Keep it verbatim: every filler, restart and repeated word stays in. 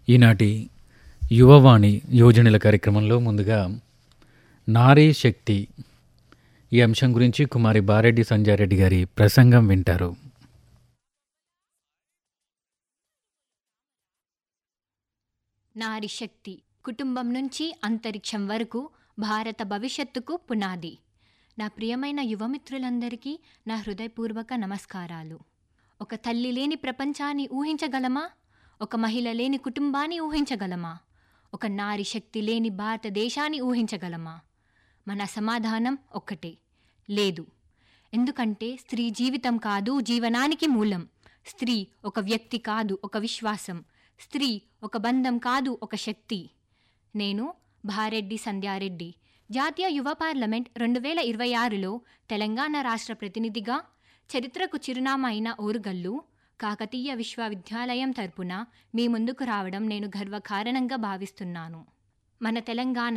ఈనాటి యువవాణి యోజనల కార్యక్రమంలో ముందుగా నారీ శక్తి ఈ అంశం గురించి కుమారి బారెడ్డి సంజారెడ్డి గారి ప్రసంగం వింటారు. నారీ శక్తి కుటుంబం నుంచి అంతరిక్షం వరకు భారత భవిష్యత్తుకు పునాది. నా ప్రియమైన యువమిత్రులందరికీ నా హృదయపూర్వక నమస్కారాలు. ఒక తల్లి లేని ప్రపంచాన్ని ఊహించగలమా? ఒక మహిళ లేని కుటుంబాన్ని ఊహించగలమా? ఒక నారీ శక్తి లేని భారతదేశాన్ని ఊహించగలమా? మన సమాధానం ఒక్కటే, లేదు. ఎందుకంటే స్త్రీ జీవితం కాదు, జీవనానికి మూలం. స్త్రీ ఒక వ్యక్తి కాదు, ఒక విశ్వాసం. స్త్రీ ఒక బంధం కాదు, ఒక శక్తి. నేను బారెడ్డి సంధ్యారెడ్డి, జాతీయ యువ పార్లమెంట్ రెండు వేల ఇరవై ఆరులో తెలంగాణ రాష్ట్ర ప్రతినిధిగా, చరిత్రకు చిరునామా అయిన ఓరుగల్లు కాకతీయ విశ్వవిద్యాలయం తరపున మీ ముందుకు రావడం నేను గర్వకారణంగా భావిస్తున్నాను. మన తెలంగాణ